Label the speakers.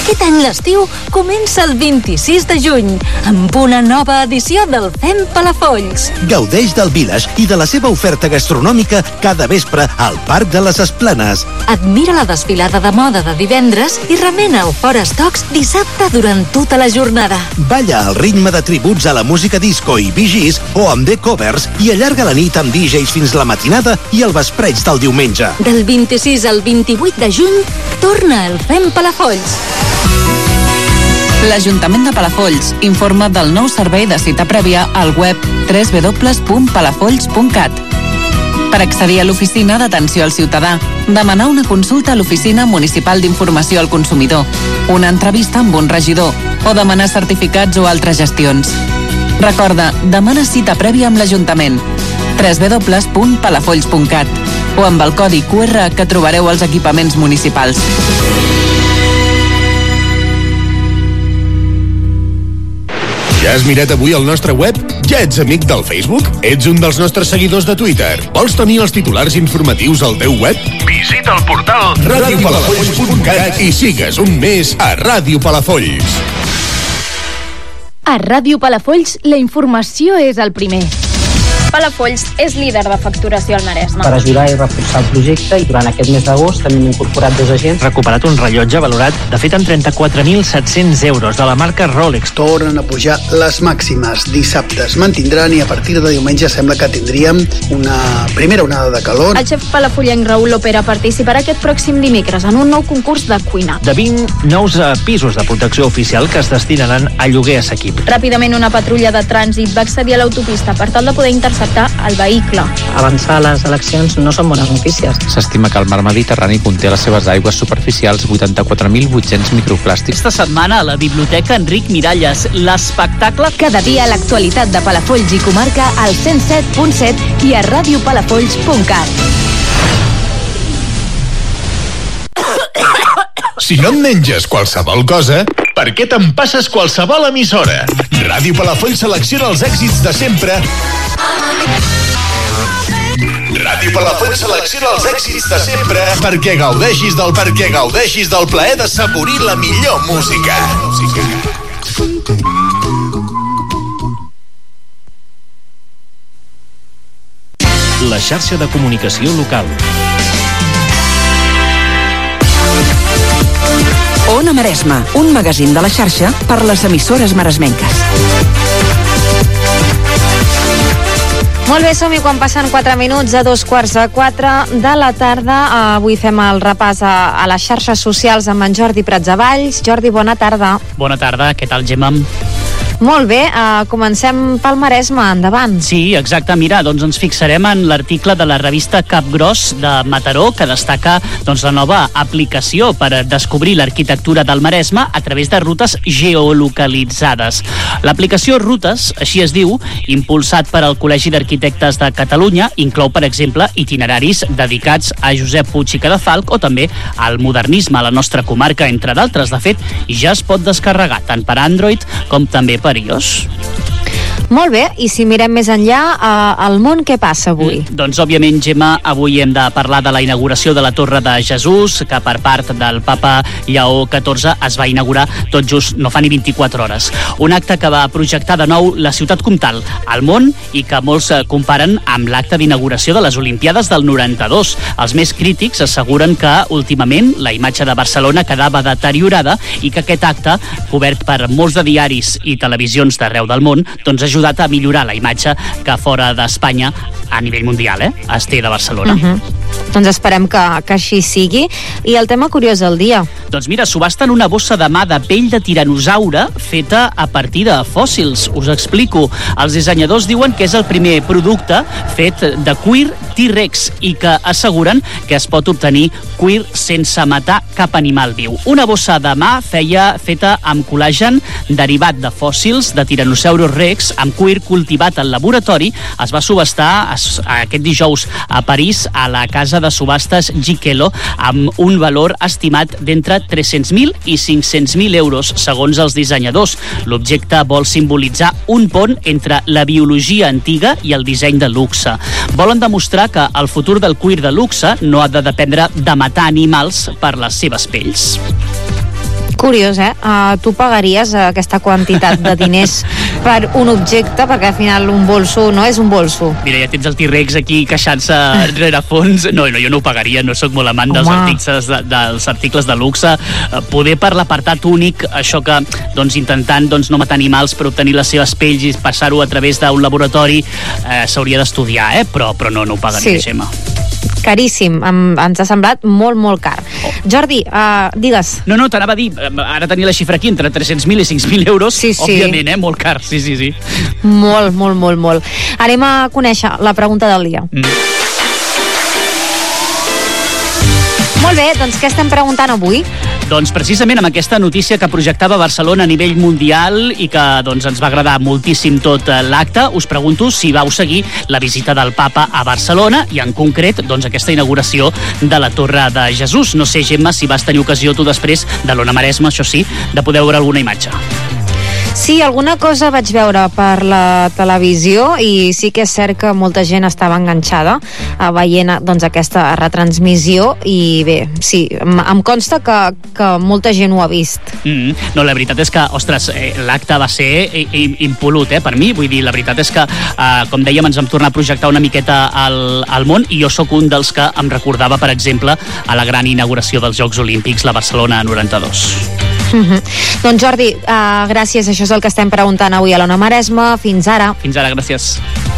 Speaker 1: Aquest any l'estiu comença el 26 de juny, amb una nova edició del Fem Palafolls.
Speaker 2: Gaudeix del Village i de la seva oferta gastronòmica cada vespre al Parc de les Esplanes.
Speaker 1: Admira la desfilada de moda de divendres i remena el Fora Stocks dissabte durant tota la jornada.
Speaker 2: Balla al ritme de tributs a la música disco i Bee Gees o amb The Covers i allarga la nit amb DJs fins la matinada i el vespreig del diumenge.
Speaker 1: Del 26 al 28 de juny torna el Fem Palafolls.
Speaker 3: L'Ajuntament de Palafolls informa del nou servei de cita prèvia al web www.palafolls.cat. Per accedir a l'oficina d'atenció al ciutadà, demanar una consulta a l'Oficina Municipal d'Informació al Consumidor, una entrevista amb un regidor o demanar certificats o altres gestions. Recorda, demana cita prèvia amb l'Ajuntament www.palafolls.cat o amb el codi QR que trobareu als equipaments municipals.
Speaker 4: Ja has mirat avui el nostre web? Ja ets amic del Facebook? Ets un dels nostres seguidors de Twitter? Vols tenir els titulars informatius al teu web? Visita el portal radiopalafolls.cat i sigues un mes a Ràdio Palafolls.
Speaker 5: A Ràdio Palafolls, la informació és el primer.
Speaker 6: Palafolls és líder de facturació al Maresme.
Speaker 7: Per ajudar i reforçar el projecte, i durant aquest mes d'agost també hem incorporat 2 agents.
Speaker 8: Recuperat un rellotge valorat, de fet, en 34.700 euros de la marca Rolex.
Speaker 9: Tornen a pujar les màximes. Dissabte es mantindran i a partir de diumenge sembla que tindríem una primera onada de calor.
Speaker 6: El xef palafollenc Raül Lopera participarà aquest pròxim dimecres en un nou concurs de cuina.
Speaker 8: De 20 nous pisos de protecció oficial que es destinaran a lloguer assequible.
Speaker 6: Ràpidament una patrulla de trànsit va accedir a l'autopista per tal de poder interceptar el vehicle.
Speaker 7: Avançar les eleccions no són bones notícies.
Speaker 10: S'estima que el mar Mediterrani conté a les seves aigües superficials 84.800 microplàstics.
Speaker 11: Esta setmana a la Biblioteca Enric Miralles, l'espectacle...
Speaker 5: Cada dia l'actualitat de Palafolls i comarca al 107.7 i a radiopalafolls.cat.
Speaker 4: Si no et menges qualsevol cosa, per què te'n passes qualsevol emissora? Ràdio Palafolls selecciona els èxits de sempre. Ràdio Palafolls selecciona els èxits de sempre perquè gaudeixis del plaer de saborir la millor música.
Speaker 12: La xarxa de comunicació local.
Speaker 13: Ona Maresme, un magazín de la xarxa per les emissores maresmenques.
Speaker 14: Molt bé, som-hi quan passen 4 minuts a 3:45 de la tarda. Avui fem el repàs a les xarxes socials amb en Jordi Pratsavalls. Jordi, bona tarda.
Speaker 11: Bona tarda, què tal, Gemma?
Speaker 14: Molt bé, comencem pel Maresme, endavant.
Speaker 11: Sí, exacte, mira, doncs ens fixarem en l'article de la revista Capgròs de Mataró, que destaca doncs, la nova aplicació per descobrir l'arquitectura del Maresme a través de rutes geolocalitzades. L'aplicació Rutes, així es diu, impulsat per al Col·legi d'Arquitectes de Catalunya, inclou, per exemple, itineraris dedicats a Josep Puig i Cadafalch o també al modernisme a la nostra comarca, entre d'altres. De fet, ja es pot descarregar tant per Android com també per iOS.
Speaker 14: Molt bé, i si mirem més enllà, al món què passa avui?
Speaker 11: Doncs, òbviament, Gemma, avui hem de parlar de la inauguració de la Torre de Jesús, que per part del papa Lleó XIV es va inaugurar tot just no fa ni 24 hores. Un acte que va projectar de nou la ciutat comtal al món i que molts comparen amb l'acte d'inauguració de les Olimpiades del 92. Els més crítics asseguren que, últimament, la imatge de Barcelona quedava deteriorada i que aquest acte, cobert per molts de diaris i televisions d'arreu del món, doncs ha ajudat a millorar la imatge que fora d'Espanya a nivell mundial, es té de Barcelona.
Speaker 14: Doncs esperem que així sigui. I el tema curiós del dia?
Speaker 11: Doncs mira, subhasten una bossa de mà de pell de tiranosaure feta a partir de fòssils. Us explico. Els dissenyadors diuen que és el primer producte fet de cuir T-Rex i que asseguren que es pot obtenir cuir sense matar cap animal viu. Una bossa de mà feta amb col·lagen derivat de fòssils de Tyrannosaurus Rex amb cuir cultivat al laboratori es va subhastar aquest dijous a París a la casa de subhastes Gikelo amb un valor estimat d'entre 300.000 i 500.000 euros, segons els dissenyadors. L'objecte vol simbolitzar un pont entre la biologia antiga i el disseny de luxe. Volen demostrar que el futur del cuir de luxe no ha de dependre de matar animals per les seves pells.
Speaker 14: Curiós, tu pagaries aquesta quantitat de diners per un objecte, perquè al final un bolso no és un bolso.
Speaker 11: Mira, ja tens el T-Rex aquí queixant-se rere fons. No, jo no ho pagaria, no sóc molt amant dels articles de luxe. Poder per l'apartat únic, això que intentant no matar animals per obtenir les seves pells i passar-ho a través d'un laboratori, s'hauria d'estudiar, però no ho pagaria, Gemma.
Speaker 14: Caríssim, ens ha semblat molt, molt car. Jordi, digues.
Speaker 11: No, t'anava a dir, ara tenia la xifra aquí, entre 300.000 i 5.000 euros, òbviament, molt car, sí.
Speaker 14: Molt, molt, molt, molt. Anem a conèixer la pregunta del dia. Molt bé, doncs què estem preguntant avui?
Speaker 11: Doncs precisament amb aquesta notícia que projectava Barcelona a nivell mundial i que ens va agradar moltíssim tot l'acte, us pregunto si vau seguir la visita del papa a Barcelona i en concret aquesta inauguració de la Torre de Jesús. No sé, Gemma, si vas tenir ocasió tu després de l'Ona Maresma, això sí, de poder veure alguna imatge.
Speaker 14: Sí, alguna cosa vaig veure per la televisió i sí que és cert que molta gent estava enganxada veient aquesta retransmissió i bé, sí, em consta que molta gent ho ha vist.
Speaker 11: No, la veritat és que, ostres, l'acte va ser impolut, per mi, vull dir, la veritat és que, com dèiem, ens vam tornar a projectar una miqueta al món i jo sóc un dels que em recordava, per exemple, a la gran inauguració dels Jocs Olímpics, la Barcelona 92.
Speaker 14: Doncs Jordi, gràcies, això és el que estem preguntant avui a l'Ona Maresma. Fins ara.
Speaker 11: Fins ara, gràcies.